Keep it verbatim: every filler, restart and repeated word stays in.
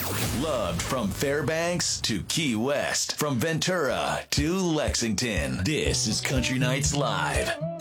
Loved from Fairbanks to Key West, from Ventura to Lexington. This is Country Nights Live.